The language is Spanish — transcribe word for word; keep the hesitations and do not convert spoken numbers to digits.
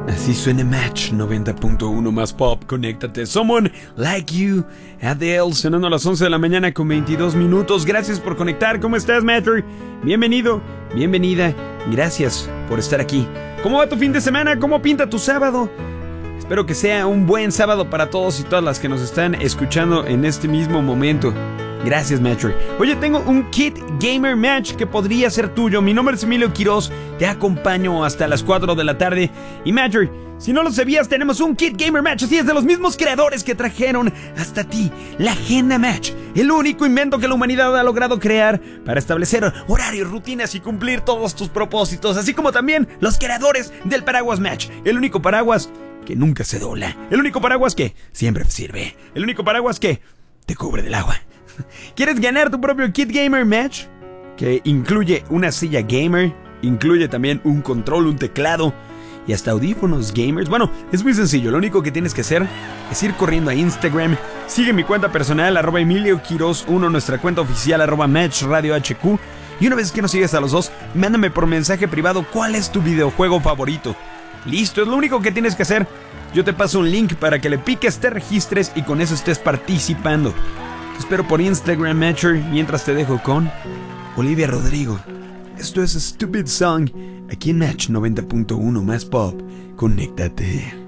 Así suena Match noventa punto uno más pop. Conéctate. Someone Like You, Adele, sonando a las once de la mañana con veintidós minutos. Gracias por conectar. ¿Cómo estás, Matcher? Bienvenido, bienvenida. Gracias por estar aquí. ¿Cómo va tu fin de semana? ¿Cómo pinta tu sábado? Espero que sea un buen sábado para todos y todas las que nos están escuchando en este mismo momento. Gracias, Matcher. Oye, tengo un Kit Gamer Match que podría ser tuyo. Mi nombre es Emilio Quiroz. Te acompaño hasta las cuatro de la tarde. Y Matcher, si no lo sabías, tenemos un Kit Gamer Match. Así es, de los mismos creadores que trajeron hasta ti la Agenda Match. El único invento que la humanidad ha logrado crear para establecer horarios, rutinas y cumplir todos tus propósitos. Así como también los creadores del Paraguas Match. El único paraguas que nunca se dobla. El único paraguas que siempre sirve. El único paraguas que te cubre del agua. ¿Quieres ganar tu propio Kit Gamer Match? Que incluye una silla gamer, incluye también un control, un teclado y hasta audífonos gamers. Bueno, es muy sencillo. Lo único que tienes que hacer es ir corriendo a Instagram. Sigue mi cuenta personal, arroba Emilio Quiroz uno, nuestra cuenta oficial, arroba Match Radio H Q. Y una vez que nos sigues a los dos, mándame por mensaje privado cuál es tu videojuego favorito. Listo, es lo único que tienes que hacer. Yo te paso un link para que le piques, te registres y con eso estés participando. Te espero por Instagram, Matcher, mientras te dejo con Olivia Rodrigo. Esto es Stupid Song, aquí en Match noventa punto uno más pop. Conéctate.